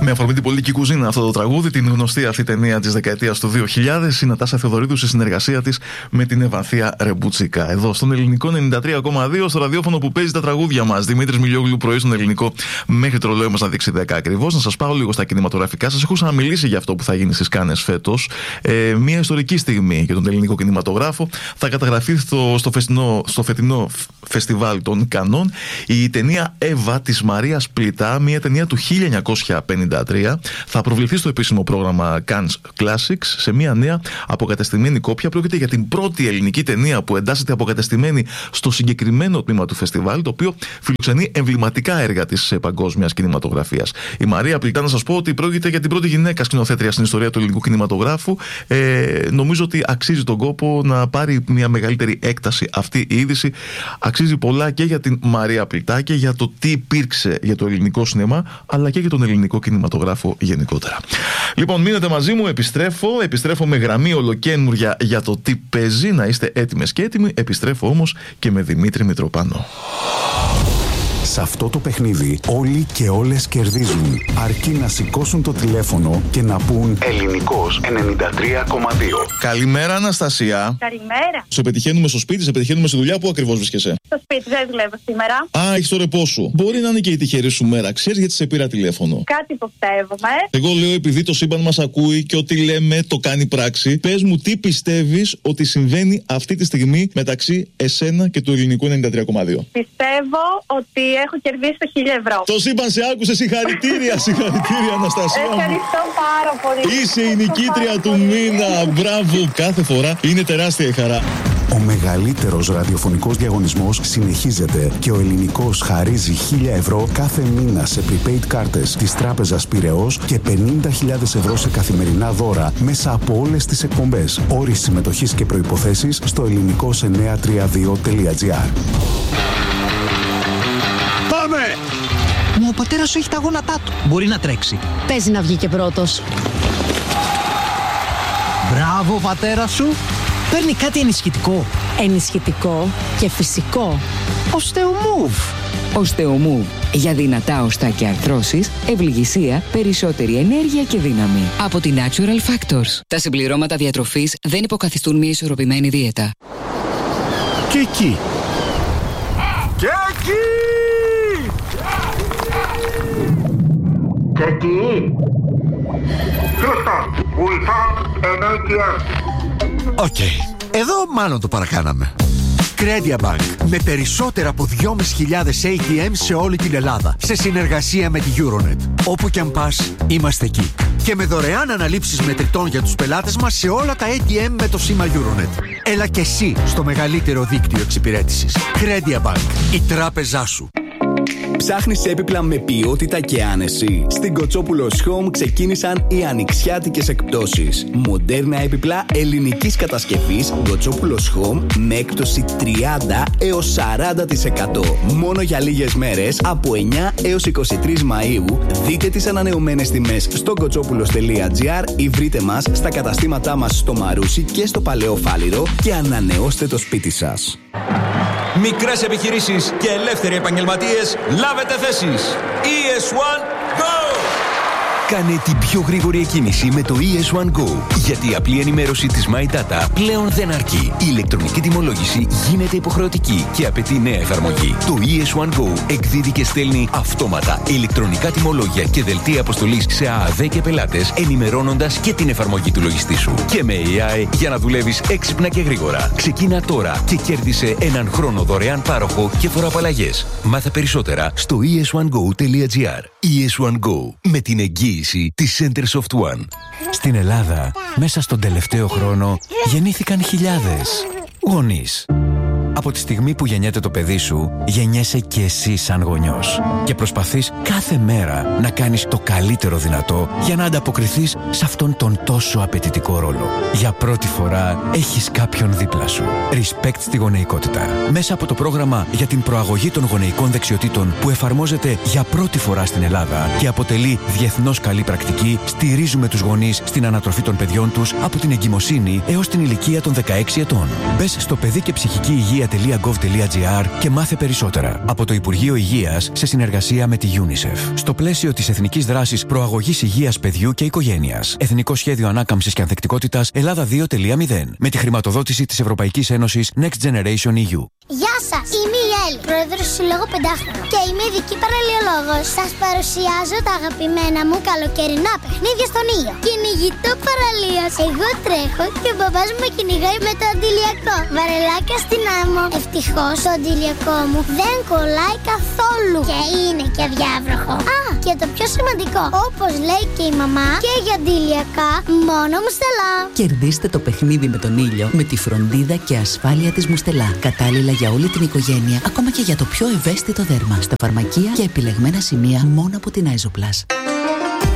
Με αφορμή την πολιτική κουζίνα αυτό το τραγούδι, την γνωστή αυτή ταινία της δεκαετίας του 2000, η Νατάσα Θεοδωρίδου στη συνεργασία της με την Ευανθία Ρεμπούτσικα. Εδώ στον Ελληνικό 93,2, στο ραδιόφωνο που παίζει τα τραγούδια μας. Δημήτρης Μιλιόγλου, πρωί στον Ελληνικό, μέχρι το ρολόι μας να δείξει 10 ακριβώς. Να σας πάω λίγο στα κινηματογραφικά. Σας έχω ξαναμιλήσει για αυτό που θα γίνει στις Κάνες φέτος. Μια ιστορική στιγμή για τον ελληνικό κινηματογράφο. Θα καταγραφεί στο φετινό φεστιβάλ των Κανών η ταινία Εύα της Μαρίας Πλητά, μια ταινία του 1953. Θα προβληθεί στο επίσημο πρόγραμμα Cannes Classics σε μια νέα αποκατεστημένη κόπια. Πρόκειται για την πρώτη ελληνική ταινία που εντάσσεται αποκατεστημένη στο συγκεκριμένο τμήμα του φεστιβάλ, το οποίο φιλοξενεί εμβληματικά έργα της παγκόσμιας κινηματογραφίας. Η Μαρία Πλητά, να σας πω ότι πρόκειται για την πρώτη γυναίκα σκηνοθέτρια στην ιστορία του ελληνικού κινηματογράφου. Νομίζω ότι αξίζει τον κόπο να πάρει μια μεγαλύτερη έκταση αυτή η είδηση. Αξίζει πολλά και για την Μαρία Πλητά και για το τι υπήρξε για το ελληνικό σινεμά, αλλά και για τον ελληνικό κινηματογράφο γενικότερα. Λοιπόν, μείνετε μαζί μου, επιστρέφω με γραμμή ολοκαίνουρια για το τι παίζει. Να είστε έτοιμες και έτοιμοι. Επιστρέφω όμως και με Δημήτρη Μητροπάνο. Σε αυτό το παιχνίδι όλοι και όλες κερδίζουν, αρκεί να σηκώσουν το τηλέφωνο και να πούν Ελληνικός 93,2. Καλημέρα, Αναστασία. Καλημέρα. Σε πετυχαίνουμε στο σπίτι, σε πετυχαίνουμε στη δουλειά. Πού ακριβώς βρίσκεσαι? Στο σπίτι, δεν δουλεύω σήμερα. Α, έχεις το ρεπό σου. Μπορεί να είναι και η τυχερή σου μέρα. Ξέρεις γιατί σε πήρα τηλέφωνο? Κάτι υποψεύομαι. Εγώ λέω, επειδή το σύμπαν μας ακούει και ό,τι λέμε το κάνει πράξη, πες μου τι πιστεύεις ότι συμβαίνει αυτή τη στιγμή μεταξύ εσένα και του ελληνικού 93,2. Πιστεύω ότι έχω κερδίσει το 1.000 ευρώ. Το σύμπαν σε άκουσε, συγχαρητήρια, συγχαρητήρια, Αναστασία. Ευχαριστώ πάρα πολύ. Είσαι η νικήτρια του μήνα. Μπράβο, κάθε φορά είναι τεράστια η χαρά. Ο μεγαλύτερος ραδιοφωνικός διαγωνισμός συνεχίζεται και ο Ελληνικός χαρίζει 1.000 ευρώ κάθε μήνα σε prepaid κάρτες της Τράπεζας Πειραιώς και 50.000 ευρώ σε καθημερινά δώρα μέσα από όλες τις εκπομπές. Όροι συμμετοχής και προϋποθέσεις στο ελληνικός932.gr. Πάμε! Μα ο πατέρας σου έχει τα γόνατά του. Μπορεί να τρέξει. Παίζει να βγει και πρώτος. Μπράβο, πατέρα σου. Παίρνει κάτι ενισχυτικό. Ενισχυτικό και φυσικό. Οστεομούβ. Οστεομούβ. Για δυνατά οστά και αρθρώσεις, ευληγησία, περισσότερη ενέργεια και δύναμη. Από τη Natural Factors. Τα συμπληρώματα διατροφής δεν υποκαθιστούν μια ισορροπημένη δίαιτα. Και εκεί. Και εκεί. Και εκεί. Houston, we found an ATM. Οκ. Εδώ μάλλον το παρακάναμε. Credia Bank. Με περισσότερα από 2.500 ATM σε όλη την Ελλάδα. Σε συνεργασία με τη Euronet. Όπου κι αν πας, είμαστε εκεί. Και με δωρεάν αναλήψεις μετρητών για τους πελάτες μας σε όλα τα ATM με το σήμα Euronet. Έλα και εσύ στο μεγαλύτερο δίκτυο εξυπηρέτησης. Credia Bank. Η τράπεζά σου. Ψάχνεις έπιπλα με ποιότητα και άνεση? Στην Κοτσόπουλος Home ξεκίνησαν οι ανοιξιάτικες εκπτώσεις. Μοντέρνα έπιπλα ελληνικής κατασκευής Κοτσόπουλος Home με έκπτωση 30 έως 40%. Μόνο για λίγες μέρες από 9 έως 23 Μαΐου. Δείτε τις ανανεωμένες τιμές στο κοτσόπουλος.gr ή βρείτε μας στα καταστήματά μας στο Μαρούσι και στο Παλαιό Φάληρο και ανανεώστε το σπίτι σας. Μικρές επιχειρήσεις και ελεύθεροι επαγγελματίες, λάβετε θέσεις. ES1 Go! Κάνε την πιο γρήγορη εκκίνηση με το ES1 Go. Γιατί η απλή ενημέρωση της My Data πλέον δεν αρκεί. Η ηλεκτρονική τιμολόγηση γίνεται υποχρεωτική και απαιτεί νέα εφαρμογή. Το ES1 Go εκδίδει και στέλνει αυτόματα ηλεκτρονικά τιμολόγια και δελτία αποστολής σε ΑΑΔ και πελάτες, ενημερώνοντας και την εφαρμογή του λογιστή σου. Και με AI για να δουλεύεις έξυπνα και γρήγορα. Ξεκίνα τώρα και κέρδισε έναν χρόνο δωρεάν πάροχο και φοροαπαλλαγές. Μάθε περισσότερα στο es1go.gr. ES1 Go. Με την εγγύηση της Centersoft One. Στην Ελλάδα, μέσα στον τελευταίο χρόνο, γεννήθηκαν χιλιάδες γονείς. Από τη στιγμή που γεννιέται το παιδί σου, γεννιέσαι και εσύ σαν γονιός. Και προσπαθείς κάθε μέρα να κάνεις το καλύτερο δυνατό για να ανταποκριθείς σε αυτόν τον τόσο απαιτητικό ρόλο. Για πρώτη φορά έχεις κάποιον δίπλα σου. Respect στη γονεϊκότητα. Μέσα από το πρόγραμμα για την προαγωγή των γονεϊκών δεξιοτήτων που εφαρμόζεται για πρώτη φορά στην Ελλάδα και αποτελεί διεθνώς καλή πρακτική, στηρίζουμε τους γονείς στην ανατροφή των παιδιών τους από την εγκυμοσύνη έως την ηλικία των 16 ετών. Μπες στο παιδί και ψυχική υγεία ida.gov.gr και μάθε περισσότερα. Από το Υπουργείο Υγείας σε συνεργασία με τη UNICEF. Στο πλαίσιο της Εθνικής Δράσης Προαγωγής Υγείας Παιδιού και Οικογένειας. Εθνικό Σχέδιο Ανάκαμψης και Ανθεκτικότητας Ελλάδα 2.0. Με τη χρηματοδότηση της Ευρωπαϊκής Ένωσης Next Generation EU. Γεια σας, είμαι η Έλλη, πρόεδρος του Συλλόγου Πεντάχρονο και είμαι ειδική παραλιολόγος. Σας παρουσιάζω τα αγαπημένα μου καλοκαιρινά παιχνίδια στον ήλιο. Κυνηγητό παραλίας. Εγώ τρέχω και ο μπαμπάς μου με κυνηγάει με το αντιλιακό. Βαρελάκια στην άμμο. Ευτυχώς το αντιλιακό μου δεν κολλάει καθόλου και είναι και αδιάβροχο. Α, και το πιο σημαντικό, όπως λέει και η μαμά, και για αντιλιακά μόνο Μουστελά. Κερδίστε το παιχνίδι με τον ήλιο με τη φροντίδα και ασφάλεια της Μουστελά. Κατάλληλα για όλη την οικογένεια, ακόμα και για το πιο ευαίσθητο δέρμα. Στα φαρμακεία και επιλεγμένα σημεία μόνο από την Άιζοπλας.